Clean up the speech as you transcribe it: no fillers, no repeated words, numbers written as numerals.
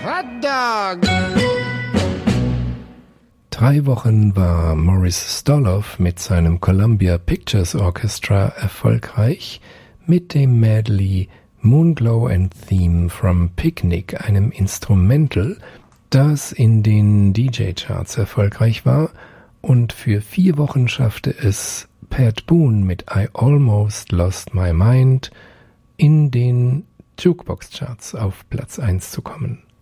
Hotdog! 3 Wochen war Maurice Stoloff mit seinem Columbia Pictures Orchestra erfolgreich mit dem Medley Moonglow and Theme from Picnic, einem Instrumental, das in den DJ-Charts erfolgreich war, und für 4 Wochen schaffte es Pat Boone mit I Almost Lost My Mind in den Jukebox-Charts auf Platz 1 zu kommen.